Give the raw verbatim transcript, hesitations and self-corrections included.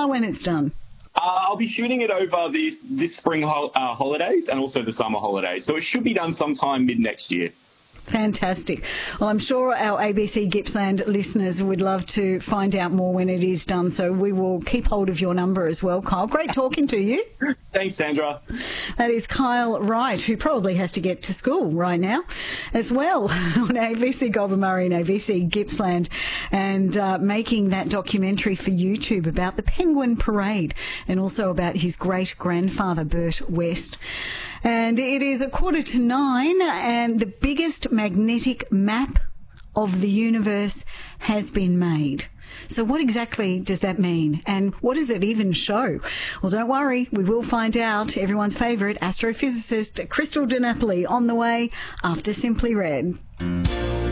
know when it's done? Uh, I'll be shooting it over this, this spring ho- uh, holidays and also the summer holidays. So it should be done sometime mid-next year. Fantastic. Well, I'm sure our A B C Gippsland listeners would love to find out more when it is done, so we will keep hold of your number as well, Kyle. Great talking to you. Thanks, Sandra. That is Kyle Wright, who probably has to get to school right now as well on A B C Goulburn Murray and A B C Gippsland, and uh, making that documentary for YouTube about the Penguin Parade and also about his great-grandfather, Bert West. And it is a quarter to nine, and the biggest magnetic map of the universe has been made. So what exactly does that mean? And what does it even show? Well, don't worry, we will find out. Everyone's favourite astrophysicist, Crystal DiNapoli, on the way after Simply Red.